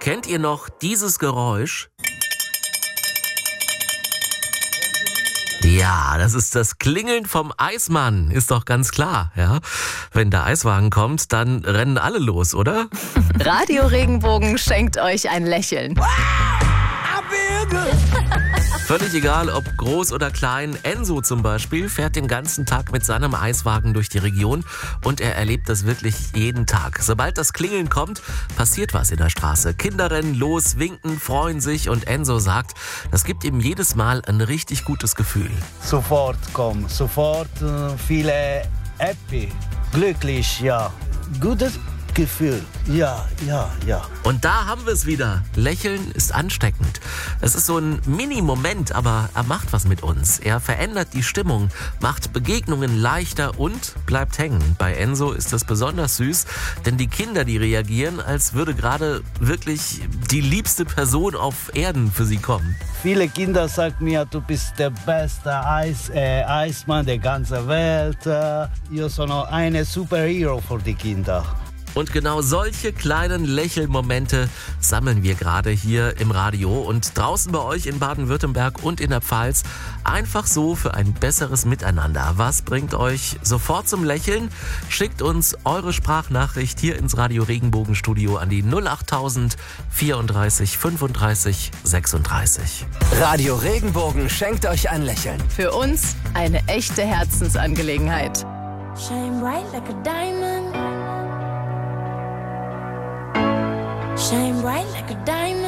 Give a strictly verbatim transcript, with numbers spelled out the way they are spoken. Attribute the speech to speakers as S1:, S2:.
S1: Kennt ihr noch dieses Geräusch? Ja, das ist das Klingeln vom Eismann, ist doch ganz klar, ja. Wenn der Eiswagen kommt, dann rennen alle los, oder?
S2: Radio Regenbogen schenkt euch ein Lächeln.
S1: Völlig egal, ob groß oder klein, Enzo zum Beispiel fährt den ganzen Tag mit seinem Eiswagen durch die Region und er erlebt das wirklich jeden Tag. Sobald das Klingeln kommt, passiert was in der Straße. Kinder rennen los, winken, freuen sich und Enzo sagt, das gibt ihm jedes Mal ein richtig gutes Gefühl.
S3: Sofort kommen, sofort äh, viele happy, glücklich, ja, gutes Gefühl, ja, ja, ja.
S1: Und da haben wir es wieder. Lächeln ist ansteckend. Es ist so ein Mini-Moment, aber er macht was mit uns. Er verändert die Stimmung, macht Begegnungen leichter und bleibt hängen. Bei Enzo ist das besonders süß, denn die Kinder, die reagieren, als würde gerade wirklich die liebste Person auf Erden für sie kommen.
S3: Viele Kinder sagen mir, du bist der beste Eis, äh, Eismann der ganzen Welt. Äh, io sono eine Superhero für die Kinder.
S1: Und genau solche kleinen Lächelmomente sammeln wir gerade hier im Radio und draußen bei euch in Baden-Württemberg und in der Pfalz. Einfach so für ein besseres Miteinander. Was bringt euch sofort zum Lächeln? Schickt uns eure Sprachnachricht hier ins Radio Regenbogen Studio an die null achttausend vierunddreißig fünfunddreißig sechsunddreißig.
S4: Radio Regenbogen schenkt euch ein Lächeln.
S2: Für uns eine echte Herzensangelegenheit.
S5: Shine bright like a diamond. Shine bright like a diamond.